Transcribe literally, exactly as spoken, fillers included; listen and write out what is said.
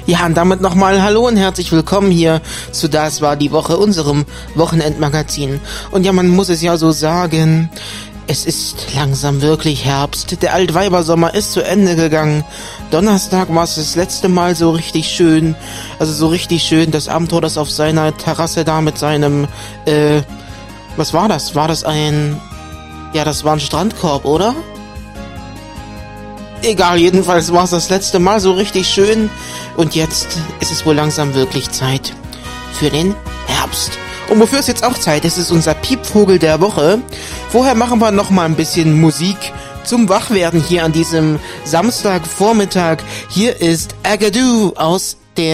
Ja, und damit nochmal Hallo und herzlich willkommen hier zu Das war die Woche, unserem Wochenendmagazin. Und ja, man muss es ja so sagen, es ist langsam wirklich Herbst. Der Altweibersommer ist zu Ende gegangen. Donnerstag war es das letzte Mal so richtig schön. Also so richtig schön, das Abenteuer, das auf seiner Terrasse da mit seinem, äh, was war das? War das ein, ja, das war ein Strandkorb, oder? Egal, jedenfalls war es das letzte Mal so richtig schön. Und jetzt ist es wohl langsam wirklich Zeit für den Herbst. Und wofür es jetzt auch Zeit ist, ist unser Piepvogel der Woche. Vorher machen wir noch mal ein bisschen Musik zum Wachwerden hier an diesem Samstagvormittag. Hier ist Agadoo aus